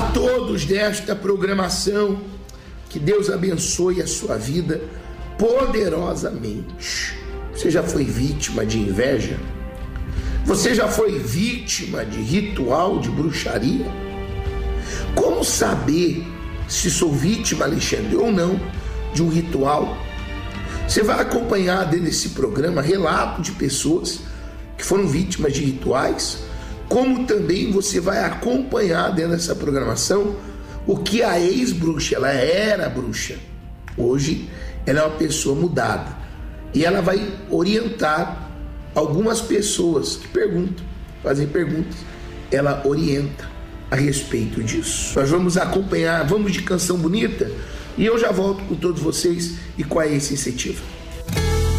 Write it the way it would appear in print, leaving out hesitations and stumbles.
a todos desta programação, que Deus abençoe a sua vida poderosamente. Você já foi vítima de inveja? Você já foi vítima de ritual de bruxaria? Como saber se sou vítima, Alexandre, ou não, de um ritual? Você vai acompanhar dentro desse programa relato de pessoas que foram vítimas de rituais, como também você vai acompanhar dentro dessa programação o que a ex-bruxa, ela era bruxa, hoje ela é uma pessoa mudada, e ela vai orientar algumas pessoas que perguntam, fazem perguntas, ela orienta a respeito disso. Nós vamos acompanhar, vamos de canção bonita, e eu já volto com todos vocês e com a Essência Incentiva.